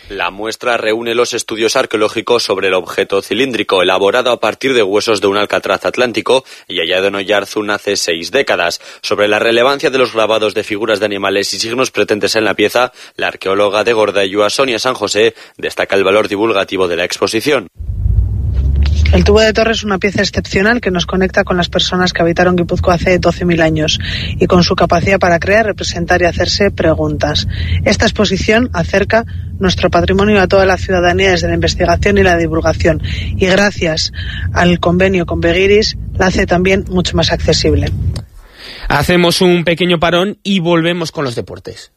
La muestra reúne los estudios arqueológicos sobre el objeto cilíndrico, elaborado a partir de huesos de un alcatraz atlántico y hallado en Oyarzún hace 6 décadas. Sobre la relevancia de los grabados de figuras de animales y signos presentes en la pieza, la arqueóloga de Gordayua, Sonia San José, destaca el valor divulgativo de la exposición. El tubo de Torre es una pieza excepcional que nos conecta con las personas que habitaron Guipúzcoa hace 12.000 años y con su capacidad para crear, representar y hacerse preguntas. Esta exposición acerca nuestro patrimonio a toda la ciudadanía desde la investigación y la divulgación y gracias al convenio con Beguiris la hace también mucho más accesible. Hacemos un pequeño parón y volvemos con los deportes.